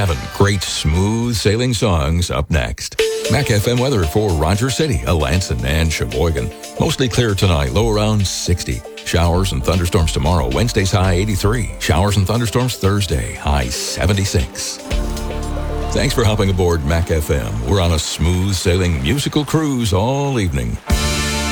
7 great smooth sailing songs up next. Mac FM weather for Rogers City, Alanson, and Sheboygan. Mostly clear tonight, low around 60. Showers and thunderstorms tomorrow. Wednesday's high 83. Showers and thunderstorms Thursday, high 76. Thanks for hopping aboard Mac FM. We're on a smooth sailing musical cruise all evening.